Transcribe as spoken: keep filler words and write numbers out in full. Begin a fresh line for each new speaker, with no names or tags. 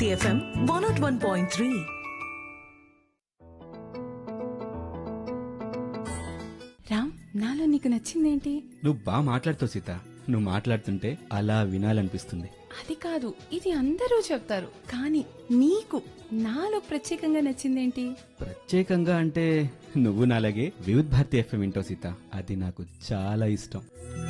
FM one not one point three.
Ram, నాలో నీకు నచ్చిందేంటి?
నువ్వు బాగా మాట్లాడుతావు సీత. నువ్వు మాట్లాడుతుంటే అలా వినాలనిపిస్తుంది.
అది కాదు, ఇది అందరూ చెప్తారు, కానీ నీకు నాలో ప్రత్యేకంగా నచ్చిందేంటి?
ప్రత్యేకంగా అంటే నువ్వు నాలాగే వివిధ్ భారతి ఎఫ్ఎం వింటావు సీత. అది నాకు చాలా ఇష్టం.